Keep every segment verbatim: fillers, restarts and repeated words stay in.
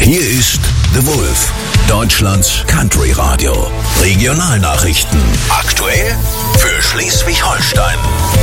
Hier ist The Wolf, Deutschlands Country Radio. Regionalnachrichten. Aktuell für Schleswig-Holstein.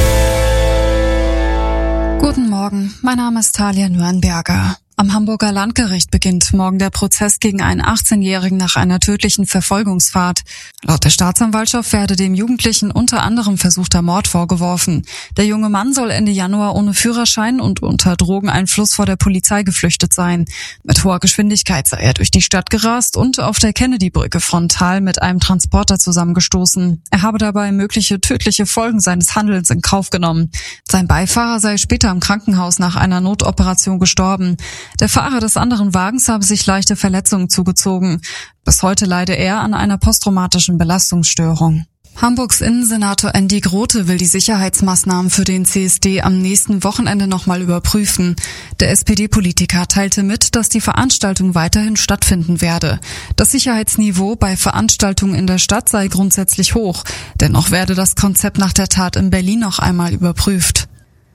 Guten Morgen, mein Name ist Talia Nürnberger. Am Hamburger Landgericht beginnt morgen der Prozess gegen einen achtzehnjährigen nach einer tödlichen Verfolgungsfahrt. Laut der Staatsanwaltschaft werde dem Jugendlichen unter anderem versuchter Mord vorgeworfen. Der junge Mann soll Ende Januar ohne Führerschein und unter Drogeneinfluss vor der Polizei geflüchtet sein. Mit hoher Geschwindigkeit sei er durch die Stadt gerast und auf der Kennedy-Brücke frontal mit einem Transporter zusammengestoßen. Er habe dabei mögliche tödliche Folgen seines Handelns in Kauf genommen. Sein Beifahrer sei später im Krankenhaus nach einer Notoperation gestorben. Der Fahrer des anderen Wagens habe sich leichte Verletzungen zugezogen. Bis heute leide er an einer posttraumatischen Belastungsstörung. Hamburgs Innensenator Andy Grote will die Sicherheitsmaßnahmen für den C S D am nächsten Wochenende nochmal überprüfen. Der S P D-Politiker teilte mit, dass die Veranstaltung weiterhin stattfinden werde. Das Sicherheitsniveau bei Veranstaltungen in der Stadt sei grundsätzlich hoch. Dennoch werde das Konzept nach der Tat in Berlin noch einmal überprüft.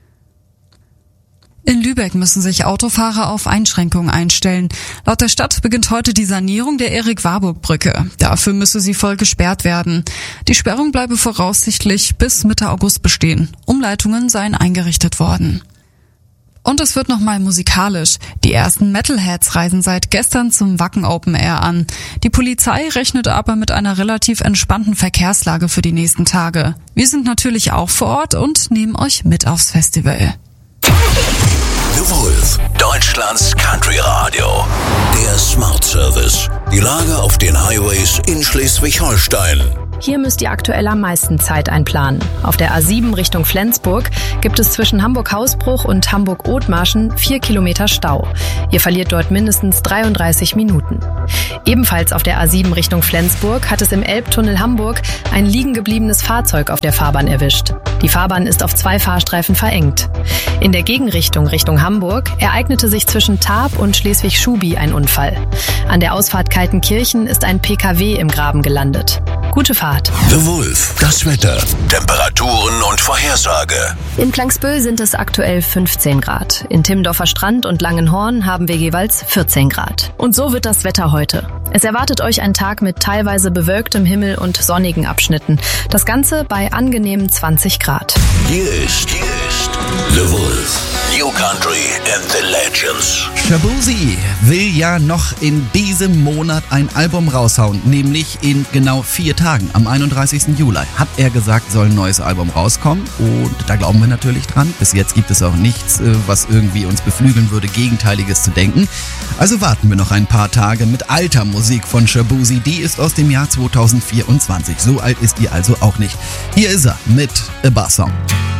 In Lübeck müssen sich Autofahrer auf Einschränkungen einstellen. Laut der Stadt beginnt heute die Sanierung der Erik-Warburg-Brücke. Dafür müsse sie voll gesperrt werden. Die Sperrung bleibe voraussichtlich bis Mitte August bestehen. Umleitungen seien eingerichtet worden. Und es wird nochmal musikalisch. Die ersten Metalheads reisen seit gestern zum Wacken Open Air an. Die Polizei rechnet aber mit einer relativ entspannten Verkehrslage für die nächsten Tage. Wir sind natürlich auch vor Ort und nehmen euch mit aufs Festival. The Wolf, Deutschlands Country Radio. Der Smart Service. Die Lage auf den Highways in Schleswig-Holstein. Hier müsst ihr aktuell am meisten Zeit einplanen. Auf der A sieben Richtung Flensburg gibt es zwischen Hamburg-Hausbruch und Hamburg-Othmarschen vier Kilometer Stau. Ihr verliert dort mindestens dreiunddreißig Minuten. Ebenfalls auf der A sieben Richtung Flensburg hat es im Elbtunnel Hamburg ein liegen gebliebenes Fahrzeug auf der Fahrbahn erwischt. Die Fahrbahn ist auf zwei Fahrstreifen verengt. In der Gegenrichtung Richtung Hamburg ereignete sich zwischen Tarp und Schleswig-Schubi ein Unfall. An der Ausfahrt Kaltenkirchen ist ein P K W im Graben gelandet. Gute Fahrt. The Wolf, das Wetter, Temperaturen und Vorhersage. In Planksbüll sind es aktuell fünfzehn Grad. In Timmendorfer Strand und Langenhorn haben wir jeweils vierzehn Grad. Und so wird das Wetter heute. Es erwartet euch ein Tag mit teilweise bewölktem Himmel und sonnigen Abschnitten. Das Ganze bei angenehmen zwanzig Grad. Hier ist, hier ist The Wolf. New Country and the Legends. Shaboozey will ja noch in diesem Monat ein Album raushauen, nämlich in genau vier Tagen, am einunddreißigsten Juli. Hat er gesagt, soll ein neues Album rauskommen und da glauben wir natürlich dran. Bis jetzt gibt es auch nichts, was irgendwie uns beflügeln würde, Gegenteiliges zu denken. Also warten wir noch ein paar Tage mit alter Musik von Shaboozey. Die ist aus dem Jahr zweitausendvierundzwanzig. So alt ist die also auch nicht. Hier ist er mit A Bar Song.